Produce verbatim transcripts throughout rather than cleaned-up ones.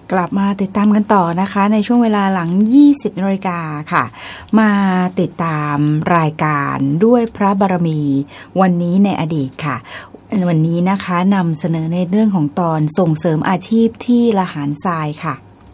กลับมาติดตามกันต่อนะคะในช่วงเวลาหลังยี่สิบนาฬิกาค่ะมาติดตามรายการด้วยพระบารมีวันนี้ในอดีตค่ะวันนี้นะคะนำเสนอในเรื่องของตอนส่งเสริมอาชีพที่ละหารทรายค่ะ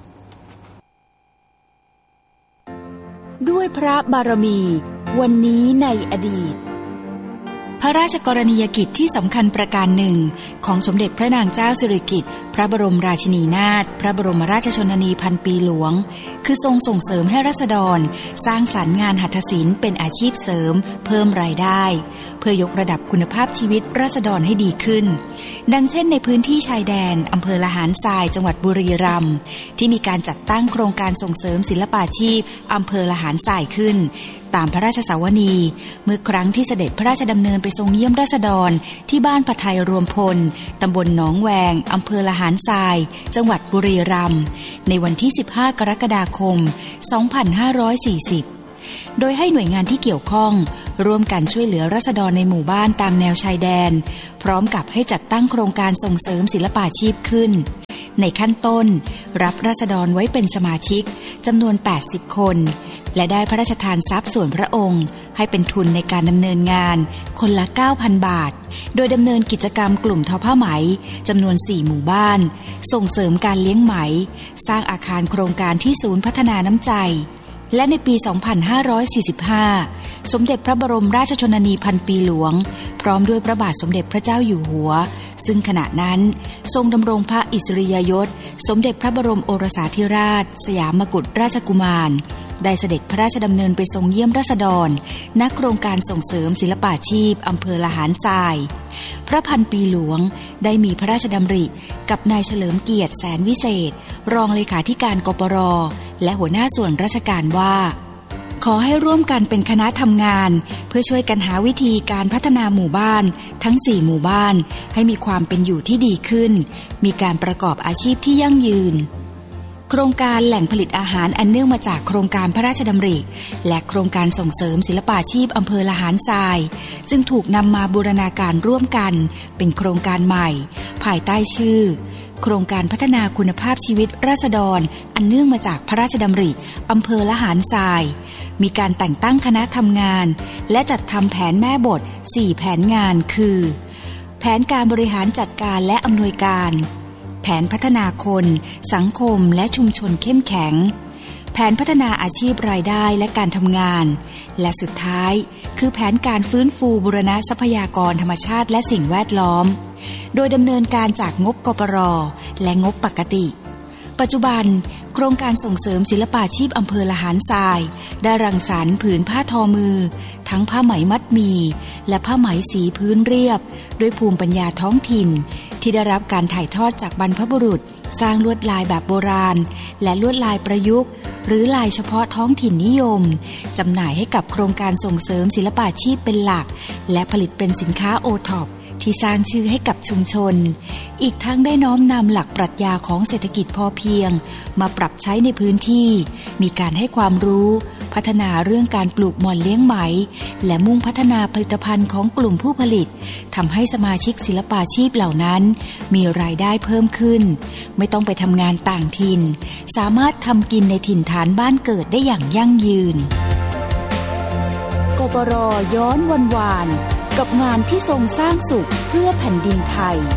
ด้วยพระบารมีวันนี้ในอดีตพระราชกรณียกิจที่สำคัญประการหนึ่งของสมเด็จพระนางเจ้าสิริกิติ์พระบรมราชินีนาถพระบรมราชชนนีพันปีหลวงคือทรงส่งเสริมให้ราษฎรสร้างสรรค์งานหัตถศิลป์เป็นอาชีพเสริมเพิ่มรายได้เพื่อยกระดับคุณภาพชีวิตราษฎรให้ดีขึ้นดังเช่นในพื้นที่ชายแดนอำเภอละหารทรายจังหวัดบุรีรัมย์ที่มีการจัดตั้งโครงการส่งเสริมศิลปาชีพอำเภอละหารทรายขึ้นตามพระราชสาวนีเมื่อครั้งที่เสด็จพระราชดำเนินไปทรงเยี่ยมราษฎรที่บ้านพะไทยรวมพลตำบลหนองแวงอำเภอละหารทรายจังหวัดบุรีรัมย์ในวันที่สิบห้ากรกฎาคมสองพันห้าร้อยสี่สิบโดยให้หน่วยงานที่เกี่ยวข้องร่วมกันช่วยเหลือราษฎรในหมู่บ้านตามแนวชายแดนพร้อมกับให้จัดตั้งโครงการส่งเสริมศิลปาชีพขึ้นในขั้นต้นรับราษฎรไว้เป็นสมาชิกจำนวนแปดสิบคนและได้พระราชทานทรัพย์ส่วนพระองค์ให้เป็นทุนในการดำเนินงานคนละ เก้าพัน บาทโดยดำเนินกิจกรรมกลุ่มทอผ้าไหมจำนวนสี่หมู่บ้านส่งเสริมการเลี้ยงไหมสร้างอาคารโครงการที่ศูนย์พัฒนาน้ำใจและในปีสองพันห้าร้อยสี่สิบห้าสมเด็จพระบรมราชชนนีพันปีหลวงพร้อมด้วยพระบาทสมเด็จพระเจ้าอยู่หัวซึ่งขณะนั้นทรงดำรงพระอิสริยยศสมเด็จพระบรมโอรสาธิราชสยามกุฎราชกุมารได้เสด็จพระราชดำเนินไปทรงเยี่ยมราษฎรณโครงการส่งเสริมศิลปาชีพอำเภอละหารทรายพระพันปีหลวงได้มีพระราชดำริกับนายเฉลิมเกียรติแสนวิเศษรองเลขาธิการกปร.และหัวหน้าส่วนราชการว่าขอให้ร่วมกันเป็นคณะทำงานเพื่อช่วยกันหาวิธีการพัฒนาหมู่บ้านทั้งสี่หมู่บ้านให้มีความเป็นอยู่ที่ดีขึ้นมีการประกอบอาชีพที่ยั่งยืนโครงการแหล่งผลิตอาหารอันเนื่องมาจากโครงการพระราชดำริและโครงการส่งเสริมศิลปาชีพอำเภอละหารทรายจึงถูกนำมาบูรณาการร่วมกันเป็นโครงการใหม่ภายใต้ชื่อโครงการพัฒนาคุณภาพชีวิตราษฎรอันเนื่องมาจากพระราชดำริอำเภอละหารทรายมีการแต่งตั้งคณะทำงานและจัดทำแผนแม่บทสี่แผนงานคือแผนการบริหารจัดการและอำนวยการแผนพัฒนาคนสังคมและชุมชนเข้มแข็งแผนพัฒนาอาชีพรายได้และการทำงานและสุดท้ายคือแผนการฟื้นฟูบูรณะทรัพยากรธรรมชาติและสิ่งแวดล้อมโดยดำเนินการจากงบกปร.และงบปกติปัจจุบันโครงการส่งเสริมศิลปาชีพอำเภอละหารทรายได้รังสรรค์ผืนผ้าทอมือทั้งผ้าไหมมัดหมี่และผ้าไหมสีพื้นเรียบด้วยภูมิปัญญาท้องถิ่นที่ได้รับการถ่ายทอดจากบรรพบุรุษสร้างลวดลายแบบโบราณและลวดลายประยุกต์หรือลายเฉพาะท้องถิ่นนิยมจำหน่ายให้กับโครงการส่งเสริมศิลปาชีพเป็นหลักและผลิตเป็นสินค้าโอท็อปที่สร้างชื่อให้กับชุมชนอีกทั้งได้น้อมนำหลักปรัชญาของเศรษฐกิจพอเพียงมาปรับใช้ในพื้นที่มีการให้ความรู้พัฒนาเรื่องการปลูกหม่อนเลี้ยงไหมและมุ่งพัฒนาผลิตภัณฑ์ของกลุ่มผู้ผลิตทำให้สมาชิกศิลปาชีพเหล่านั้นมีรายได้เพิ่มขึ้นไม่ต้องไปทำงานต่างถิ่นสามารถทำกินในถิ่นฐานบ้านเกิดได้อย่างยั่งยืนกปร.ย้อนวันวานกับงานที่ทรงสร้างสุขเพื่อแผ่นดินไทย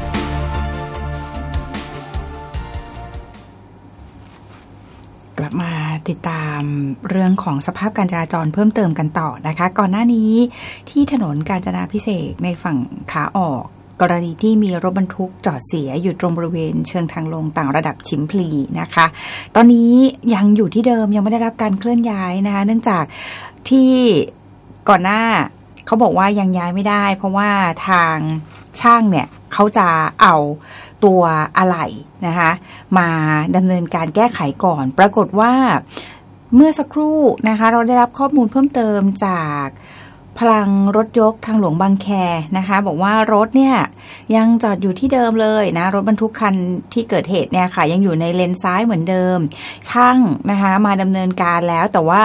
กลับมาติดตามเรื่องของสภาพการจราจรเพิ่มเติมกันต่อนะคะก่อนหน้านี้ที่ถนนกาญจนาภิเษกในฝั่งขาออกกรณีที่มีรถบรรทุกจอดเสียอยู่ตรงบริเวณเชิงทางลงต่างระดับชิมพลีนะคะตอนนี้ยังอยู่ที่เดิมยังไม่ได้รับการเคลื่อนย้ายนะคะเนื่องจากที่ก่อนหน้าเขาบอกว่ายังย้ายไม่ได้เพราะว่าทางช่างเนี่ยเขาจะเอาตัวอะไหล่นะคะมาดำเนินการแก้ไขก่อนปรากฏว่าเมื่อสักครู่นะคะเราได้รับข้อมูลเพิ่มเติมจากพลังรถยกทางหลวงบางแคนะคะบอกว่ารถเนี่ยยังจอดอยู่ที่เดิมเลยนะรถบรรทุกคันที่เกิดเหตุเนี่ยค่ะยังอยู่ในเลนซ้ายเหมือนเดิมช่างนะคะมาดำเนินการแล้วแต่ว่า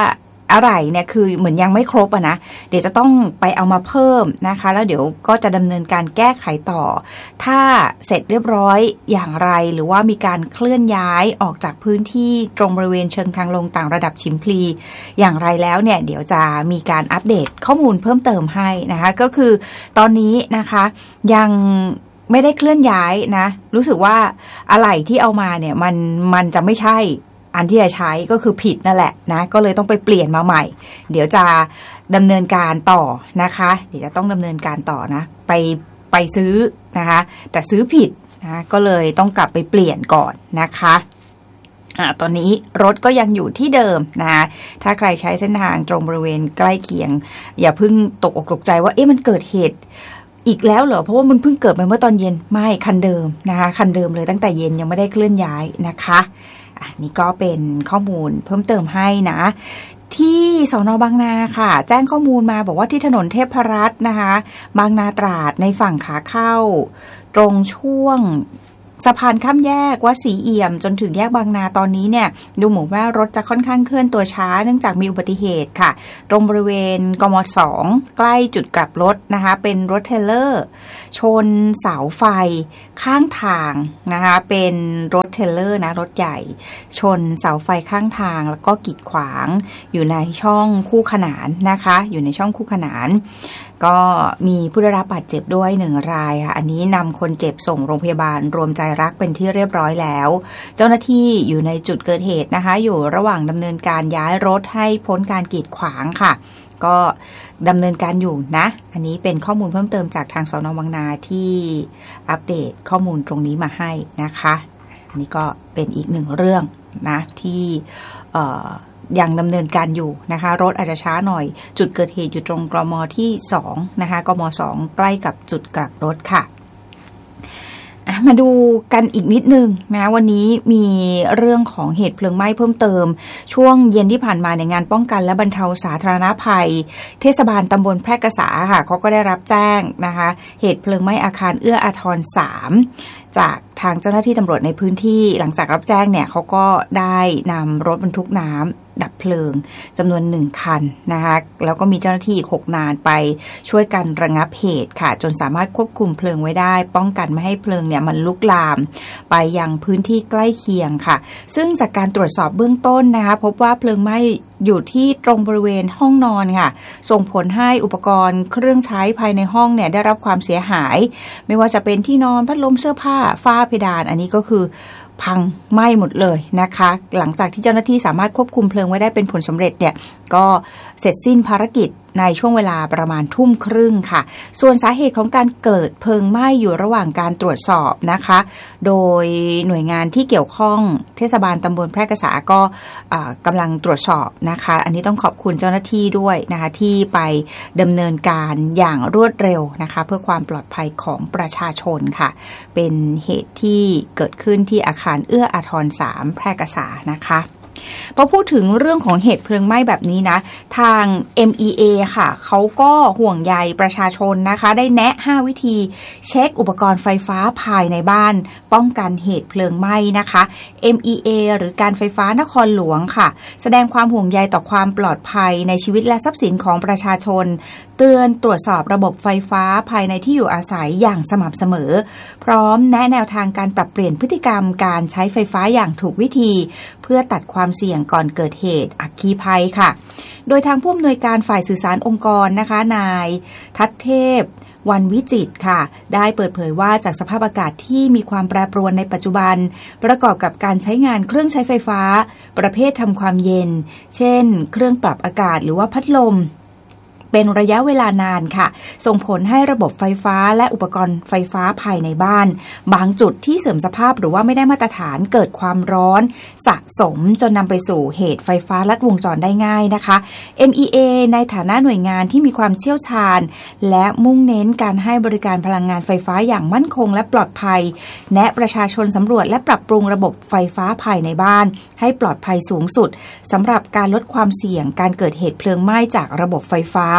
อะไรเนี่ยคือเหมือนยังไม่ครบอะนะเดี๋ยวจะต้องไปเอามาเพิ่มนะคะแล้วเดี๋ยวก็จะดำเนินการแก้ไขต่อถ้าเสร็จเรียบร้อยอย่างไรหรือว่ามีการเคลื่อนย้ายออกจากพื้นที่ตรงบริเวณเชิงทางลงต่างระดับชิมพลีอย่างไรแล้วเนี่ยเดี๋ยวจะมีการอัปเดตข้อมูลเพิ่มเติมให้นะคะก็คือตอนนี้นะคะยังไม่ได้เคลื่อนย้ายนะรู้สึกว่าอะไหล่ที่เอามาเนี่ยมันมันจะไม่ใช่อันที่จะใช้ก็คือผิดนั่นแหละนะก็เลยต้องไปเปลี่ยนมาใหม่เดี๋ยวจะดำเนินการต่อนะคะเดี๋ยวจะต้องดำเนินการต่อนะไปไปซื้อนะคะแต่ซื้อผิดนะก็เลยต้องกลับไปเปลี่ยนก่อนนะคะอ่าตอนนี้รถก็ยังอยู่ที่เดิมนะคะถ้าใครใช้เส้นทางตรงบริเวณใกล้เคียงอย่าเพิ่งตกอกตกใจว่าเอ๊ะมันเกิดเหตุอีกแล้วเหรอเพราะว่ามันเพิ่งเกิดไปเมื่อตอนเย็นไม่คันเดิมนะคะคันเดิมเลยตั้งแต่เย็นยังไม่ได้เคลื่อนย้ายนะคะอ่ะนี่ก็เป็นข้อมูลเพิ่มเติมให้นะที่สน.บางนาค่ะแจ้งข้อมูลมาบอกว่าที่ถนนเทพรัตน์นะคะบางนาตราดในฝั่งขาเข้าตรงช่วงสะพานข้ามแยกวัดศรีเอี่ยมจนถึงแยกบางนาตอนนี้เนี่ยดูเหมือนว่ารถจะค่อนข้างเคลื่อนตัวช้าเนื่องจากมีอุบัติเหตุค่ะตรงบริเวณกม.สองใกล้จุดกลับรถนะคะเป็นรถเทรลเลอร์ชนเสาไฟข้างทางนะคะเป็นรถเทรลเลอร์นะรถใหญ่ชนเสาไฟข้างทางแล้วก็กีดขวางอยู่ในช่องคู่ขนานนะคะอยู่ในช่องคู่ขนานก็มีผู้ได้รับบาดเจ็บด้วยหนึ่งรายค่ะอันนี้นำคนเจ็บส่งโรงพยาบาลรวมใจรักเป็นที่เรียบร้อยแล้วเจ้าหน้าที่อยู่ในจุดเกิดเหตุนะคะอยู่ระหว่างดำเนินการย้ายรถให้พ้นการกีดขวางค่ะก็ดำเนินการอยู่นะอันนี้เป็นข้อมูลเพิ่มเติมจากทางสน.บางนาที่อัปเดตข้อมูลตรงนี้มาให้นะคะอันนี้ก็เป็นอีกหนึ่งเรื่องนะที่เอ่อยังดำเนินการอยู่นะคะรถอาจจะช้าหน่อยจุดเกิดเหตุอยู่ตรงกม.ที่สองนะคะกม.สองใกล้กับจุดกลับรถค่ะมาดูกันอีกนิดนึงนะวันนี้มีเรื่องของเหตุเพลิงไหม้เพิ่มเติมช่วงเย็นที่ผ่านมาในงานป้องกันและบรรเทาสาธารณภัยเทศบาลตำบลแพร่กษาค่ะเขาก็ได้รับแจ้งนะคะเหตุเพลิงไหม้อาคารเอื้ออาทรสามจากทางเจ้าหน้าที่ตำรวจในพื้นที่หลังจากรับแจ้งเนี่ยเขาก็ได้นำรถบรรทุกน้ำดับเพลิงจำนวนหนึ่งคันนะคะแล้วก็มีเจ้าหน้าที่อีกหกนายไปช่วยกันระงับเหตุค่ะจนสามารถควบคุมเพลิงไว้ได้ป้องกันไม่ให้เพลิงเนี่ยมันลุกลามไปยังพื้นที่ใกล้เคียงค่ะซึ่งจากการตรวจสอบเบื้องต้นนะคะพบว่าเพลิงไหม้อยู่ที่ตรงบริเวณห้องนอนค่ะส่งผลให้อุปกรณ์เครื่องใช้ภายในห้องเนี่ยได้รับความเสียหายไม่ว่าจะเป็นที่นอนพัดลมเสื้อผ้าฝ้าเพดานอันนี้ก็คือพังไหม้หมดเลยนะคะหลังจากที่เจ้าหน้าที่สามารถควบคุมเพลิงไว้ได้เป็นผลสำเร็จเนี่ยก็เสร็จสิ้นภารกิจในช่วงเวลาประมาณทุ่มครึ่งค่ะส่วนสาเหตุของการเกิดเพลิงไหม้อยู่ระหว่างการตรวจสอบนะคะโดยหน่วยงานที่เกี่ยวข้องเทศบาลตำบลแพร่กษาก็กำลังตรวจสอบนะคะอันนี้ต้องขอบคุณเจ้าหน้าที่ด้วยนะคะที่ไปดำเนินการอย่างรวดเร็วนะคะเพื่อความปลอดภัยของประชาชนค่ะเป็นเหตุที่เกิดขึ้นที่อาคารเอื้ออาทรสามแพร่กษานะคะพอพูดถึงเรื่องของเหตุเพลิงไหม้แบบนี้นะทาง เอ็ม อี เอ ค่ะเขาก็ห่วงใยประชาชนนะคะได้แนะห้าวิธีเช็คอุปกรณ์ไฟฟ้าภายในบ้านป้องกันเหตุเพลิงไหม้นะคะ เอ็ม อี เอ หรือการไฟฟ้านครหลวงค่ะแสดงความห่วงใยต่อความปลอดภัยในชีวิตและทรัพย์สินของประชาชนเตือนตรวจสอบระบบไฟฟ้าภายในที่อยู่อาศัยอย่างสม่ำเสมอพร้อมแนะแนวทางการปรับเปลี่ยนพฤติกรรมการใช้ไฟฟ้าอย่างถูกวิธีเพื่อตัดความเสี่ยงก่อนเกิดเหตุอัคคีภัยค่ะโดยทางผู้อำนวยการฝ่ายสื่อสารองค์กรนะคะนายทัศเทพวันวิจิตรค่ะได้เปิดเผยว่าจากสภาพอากาศที่มีความแปรปรวนในปัจจุบันประกอบกับการใช้งานเครื่องใช้ไฟฟ้าประเภททำความเย็นเช่นเครื่องปรับอากาศหรือว่าพัดลมเป็นระยะเวลานานค่ะส่งผลให้ระบบไฟฟ้าและอุปกรณ์ไฟฟ้าภายในบ้านบางจุดที่เสื่อมสภาพหรือว่าไม่ได้มาตรฐานเกิดความร้อนสะสมจนนำไปสู่เหตุไฟฟ้าลัดวงจรได้ง่ายนะคะ เอ็ม อี เอ ในฐานะหน่วยงานที่มีความเชี่ยวชาญและมุ่งเน้นการให้บริการพลังงานไฟฟ้าอย่างมั่นคงและปลอดภัยแนะประชาชนสำรวจและปรับปรุงระบบไฟฟ้าภายในบ้านให้ปลอดภัยสูงสุดสำหรับการลดความเสี่ยงการเกิดเหตุเพลิงไหม้จากระบบไฟฟ้า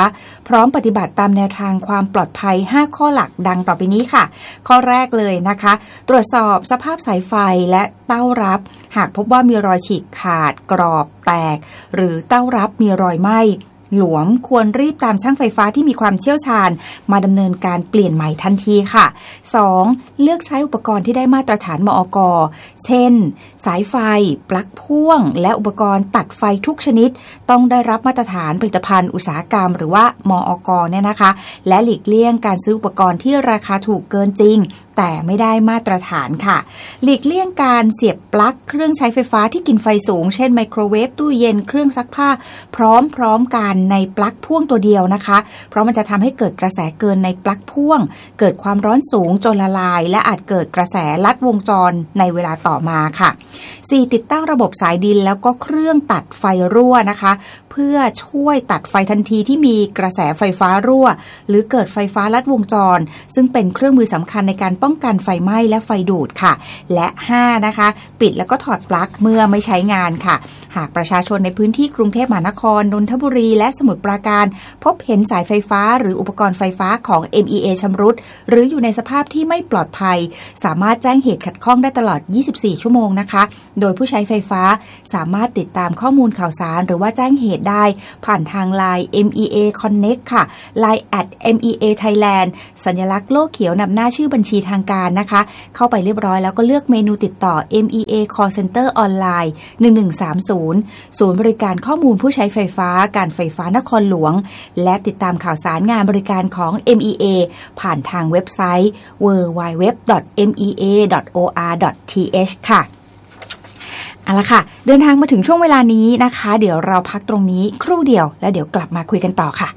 พร้อมปฏิบัติตามแนวทางความปลอดภัยห้าข้อหลักดังต่อไปนี้ค่ะข้อแรกเลยนะคะตรวจสอบสภาพสายไฟและเต้ารับหากพบว่ามีรอยฉีกขาดกรอบแตกหรือเต้ารับมีรอยไหม้หลวมควรรีบตามช่างไฟฟ้าที่มีความเชี่ยวชาญมาดำเนินการเปลี่ยนใหม่ทันทีค่ะ สอง. เลือกใช้อุปกรณ์ที่ได้มาตรฐานมอก.เช่นสายไฟปลั๊กพ่วงและอุปกรณ์ตัดไฟทุกชนิดต้องได้รับมาตรฐานผลิตภัณฑ์อุตสาหกรรมหรือว่ามอก.เนี่ยนะคะและหลีกเลี่ยงการซื้ออุปกรณ์ที่ราคาถูกเกินจริงแต่ไม่ได้มาตรฐานค่ะหลีกเลี่ยงการเสียบปลั๊กเครื่องใช้ไฟฟ้าที่กินไฟสูงเช่นไมโครเวฟตู้เย็นเครื่องซักผ้าพร้อมๆกันในปลั๊กพ่วงตัวเดียวนะคะเพราะมันจะทำให้เกิดกระแสเกินในปลั๊กพ่วงเกิดความร้อนสูงจนละลายและอาจเกิดกระแสลัดวงจรในเวลาต่อมาค่ะ สี่. ติดตั้งระบบสายดินแล้วก็เครื่องตัดไฟรั่วนะคะเพื่อช่วยตัดไฟทันทีที่มีกระแสไฟฟ้ารั่วหรือเกิดไฟฟ้าลัดวงจรซึ่งเป็นเครื่องมือสำคัญในการป้องกันไฟไหม้และไฟดูดค่ะและห้านะคะปิดแล้วก็ถอดปลั๊กเมื่อไม่ใช้งานค่ะหากประชาชนในพื้นที่กรุงเทพมหานครนนทบุรีและสมุทรปราการพบเห็นสายไฟฟ้าหรืออุปกรณ์ไฟฟ้าของ เอ็ม อี เอ ชำรุดหรืออยู่ในสภาพที่ไม่ปลอดภัยสามารถแจ้งเหตุขัดข้องได้ตลอดยี่สิบสี่ชั่วโมงนะคะโดยผู้ใช้ไฟฟ้าสามารถติดตามข้อมูลข่าวสารหรือว่าแจ้งเหตุได้ผ่านทาง ไลน์ เอ็ม อี เอ Connect ค่ะ ไลน์ แอท เอ็ม อี เอ Thailand สัญลักษณ์โล่เขียวนำหน้าชื่อบัญชีทางการนะคะเข้าไปเรียบร้อยแล้วก็เลือกเมนูติดต่อ เอ็ม อี เอ Call Center ออนไลน์หนึ่งหนึ่งสามศูนย์ศูนย์บริการข้อมูลผู้ใช้ไฟฟ้าการไฟฟ้านครหลวงและติดตามข่าวสารงานบริการของ เอ็ม อี เอ ผ่านทางเว็บไซต์ ดับเบิลยู ดับเบิลยู ดับเบิลยู ดอท เอ็ม อี เอ ดอท โอ อาร์ ดอท ที เอช ค่ะเอาละค่ะเดินทางมาถึงช่วงเวลานี้นะคะเดี๋ยวเราพักตรงนี้ครู่เดียวแล้วเดี๋ยวกลับมาคุยกันต่อค่ะ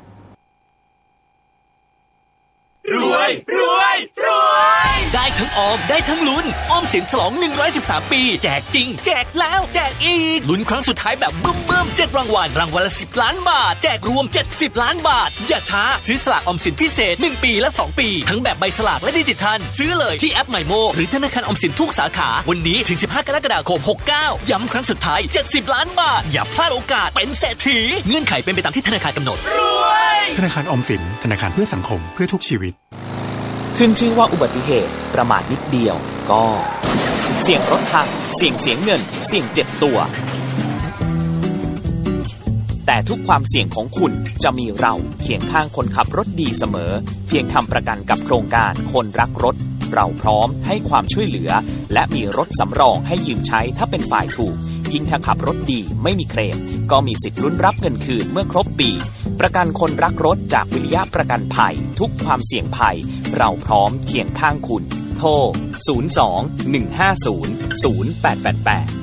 รวยรวยรวยได้ทั้งออมได้ทั้งลุ้นออมสินฉลองหนึ่งร้อยสิบสามปีแจกจริงแจกแล้วแจกอีกลุ้นครั้งสุดท้ายแบบบึ้มบึ้มเจ็ดรางวัลรางวัลละสิบล้านบาทแจกรวมเจ็ดสิบล้านบาทอย่าช้าซื้อสลากออมสินพิเศษหนึ่งปีและสองปีทั้งแบบใบสลากและดิจิทัลซื้อเลยที่แอป My Mo หรือธนาคารออมสินทุกสาขาวันนี้ถึงสิบห้ากรกฎาคมหกเก้าย้ำครั้งสุดท้ายเจ็ดสิบล้านบาทอย่าพลาดโอกาสเป็นเศรษฐีเงื่อนไขเป็นไปตามที่ธนาคารกำหนดรวยธนาคารออมสินธนาคารเพื่อสังคมเพื่อทุกชีวิตขึ้นชื่อว่าอุบัติเหตุประมาทนิดเดียวก็เสี่ยงรถพังเสี่ยงเสียเงินเสี่ยงเจ็บตัวแต่ทุกความเสี่ยงของคุณจะมีเราเคียงข้างคนขับรถดีเสมอเพียงทำประกันกับโครงการคนรักรถเราพร้อมให้ความช่วยเหลือและมีรถสำรองให้ยืมใช้ถ้าเป็นฝ่ายถูกยิ่งถ้าขับรถดีไม่มีเคลมก็มีสิทธิ์ลุ้นรับเงินคืนเมื่อครบปีประกันคนรักรถจากวิริยะประกันภัยทุกความเสี่ยงภัยเราพร้อมเคียงข้างคุณโทรศูนย์ สอง หนึ่ง ห้า ศูนย์ ศูนย์ แปด แปด แปด